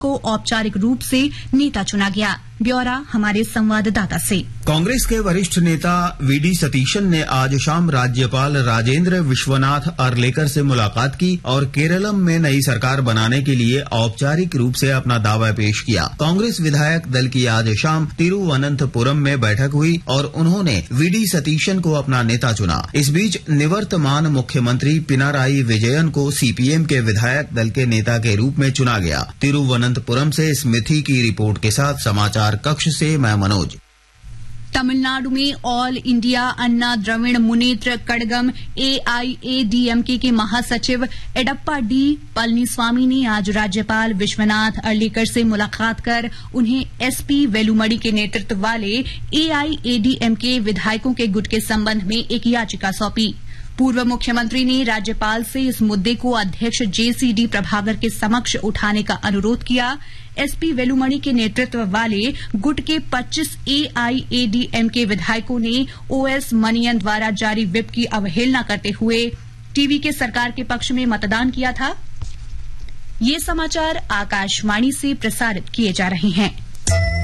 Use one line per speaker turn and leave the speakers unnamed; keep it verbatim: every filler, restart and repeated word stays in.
को औपचारिक रूप से नेता चुना गया। ब्यौरा हमारे संवाददाता से।
कांग्रेस के वरिष्ठ नेता वीडी सतीशन ने आज शाम राज्यपाल राजेंद्र विश्वनाथ अर्लेकर से मुलाकात की और केरलम में नई सरकार बनाने के लिए औपचारिक रूप से अपना दावा पेश किया। कांग्रेस विधायक दल की आज शाम तिरुवनंतपुरम में बैठक हुई और उन्होंने वीडी सतीशन को अपना नेता चुना। इस बीच निवर्तमान मुख्यमंत्री पिनाराई विजयन को सीपीएम के विधायक दल के नेता के रूप में चुना गया। तिरुवनंतपुरम से स्मिथी की रिपोर्ट के साथ समाचार कक्ष से मैं मनोज।
तमिलनाडु में ऑल इंडिया अन्ना द्रविड़ मुनेत्र कड़गम एआईएडीएमके के महासचिव एडप्पा डी पलनीस्वामी ने आज राज्यपाल विश्वनाथ अर्लेकर से मुलाकात कर उन्हें एसपी वेलुमणि के नेतृत्व वाले एआईएडीएमके विधायकों के गुट के संबंध में एक याचिका सौंपी। पूर्व मुख्यमंत्री ने राज्यपाल से इस मुद्दे को अध्यक्ष जेसीडी प्रभाकर के समक्ष उठाने का अनुरोध किया। एसपी वेलुमणि के नेतृत्व वाले गुट के पच्चीस एआईएडीएमके विधायकों ने ओएस मनियन द्वारा जारी व्हिप की अवहेलना करते हुए टीवी के सरकार के पक्ष में मतदान किया था। ये समाचार आकाशवाणी से प्रसारित किए जा रहे हैं।